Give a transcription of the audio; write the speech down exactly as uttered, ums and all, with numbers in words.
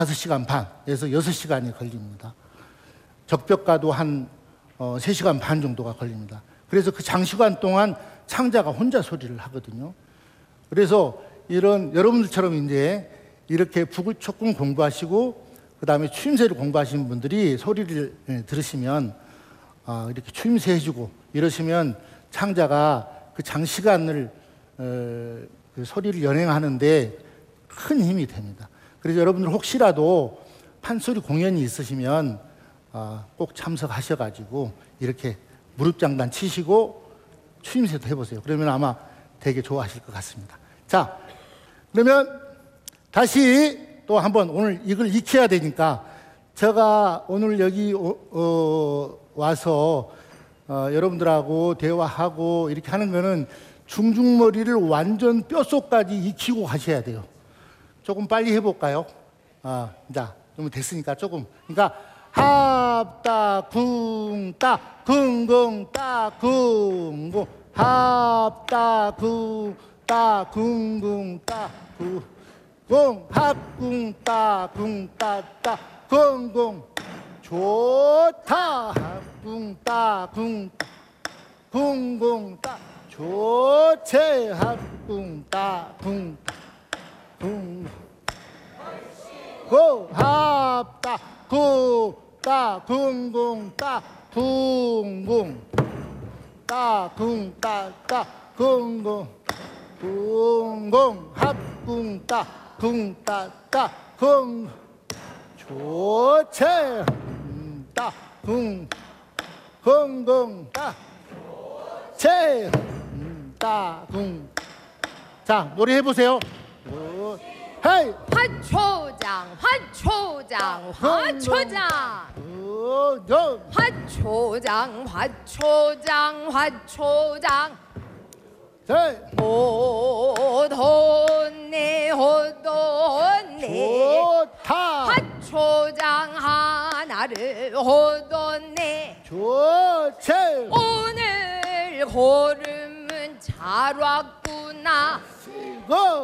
다섯 시간 반에서 여섯 시간이 걸립니다. 적벽가도 한 어, 세 시간 반 정도가 걸립니다. 그래서 그 장시간 동안 창자가 혼자 소리를 하거든요. 그래서 이런 여러분들처럼 이제 이렇게 북을 조금 공부하시고 그 다음에 추임새를 공부하시는 분들이 소리를 예, 들으시면 어, 이렇게 추임새 해주고 이러시면 창자가 그 장시간을 어, 그 소리를 연행하는데 큰 힘이 됩니다. 그래서 여러분들 혹시라도 판소리 공연이 있으시면 어, 꼭 참석하셔가지고 이렇게 무릎장단 치시고 추임새도 해보세요. 그러면 아마 되게 좋아하실 것 같습니다. 자, 그러면 다시 또 한번 오늘 이걸 익혀야 되니까 제가 오늘 여기 어, 어, 와서 어, 여러분들하고 대화하고 이렇게 하는 거는 중중머리를 완전 뼛속까지 익히고 가셔야 돼요. 조금 빨리 해볼까요? 아, 자, 좀 됐으니까 조금. 그러니까 합다 궁따 궁궁따 궁궁 합다 궁따 궁궁따 궁궁 합궁따 궁따따 궁궁 좋다 합궁따 궁따 궁궁따 좋지 합궁따 궁따 궁 고 합다 구따 궁궁따 궁궁 따 궁따 따 궁궁 궁궁 합궁따 궁따 따 궁 좋지 따 궁 궁궁 따 좋지 따 궁 자 노래 해보세요. 헤이 화초장 화초장 화초장 화초장 화초장 화초장 호돈네 호돈네 좋다 화초장 하나를 호돈네 좋지 오늘 고름은 잘 왔구나 고